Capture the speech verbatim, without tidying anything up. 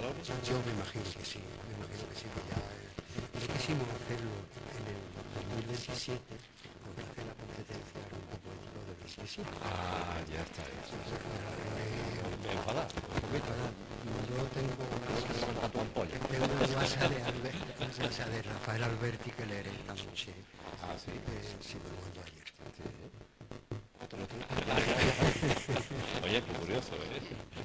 ahora? Yo me imagino que sí, me imagino que sí, que ya eh, no quisimos hacerlo en el dos mil veintisiete, porque hacer la competencia era un poco lo de veintisiete. Ah, ya está hecho. Me Eh, enfada un poquito. Ahora, yo tengo un Tengo que WhatsApp, cortar tu ampolla. tengo un WhatsApp de, Albert, un WhatsApp de Rafael Alberti que leeré esta noche, Ah, sí. eh, si me lo mandó ayer. Sí. Otro, otro. Oye, qué curioso, ¿eh?